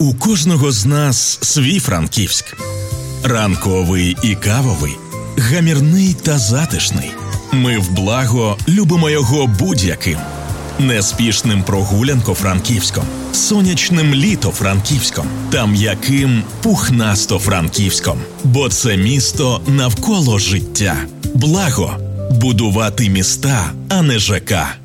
У кожного з нас свій Франківськ. Ранковий і кавовий, гамірний та затишний. Ми в Благо любимо його будь-яким. Неспішним прогулянко-франківськом, сонячним літо-франківськом та м'яким пухнасто-франківськом. Бо це місто навколо життя. Благо. Будувати міста, а не ЖК.